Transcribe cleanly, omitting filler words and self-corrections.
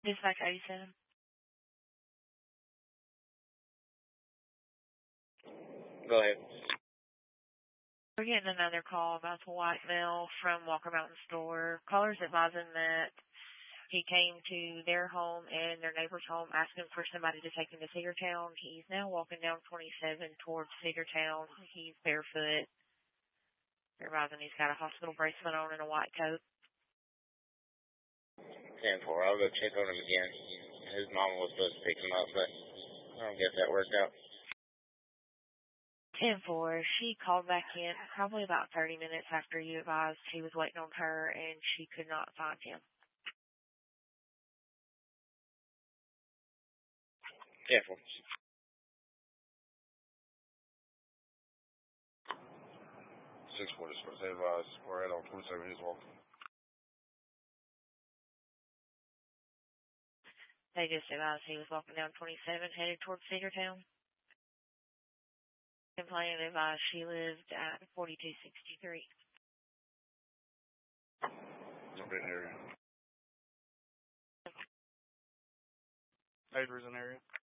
Dispatch 87. Go ahead. We're getting another call about the white male from Walker Mountain Store. Callers advising that he came to their home and their neighbor's home asking for somebody to take him to Cedartown. He's now walking down 27 towards Cedartown. He's barefoot. They're advising he's got a hospital bracelet on and a white coat. 10-4. I'll go check on him again. His mom was supposed to pick him up, but I don't guess that worked out. 10-4. She called back in probably about 30 minutes after you advised she was waiting on her and she could not find him. 10-4. 6-4, dispatch. They advised we're right on 27. He's walking. They just advised he was walking down 27 headed towards Cedartown. Complainant advised she lived at 4263. Benton area. Avery's an area.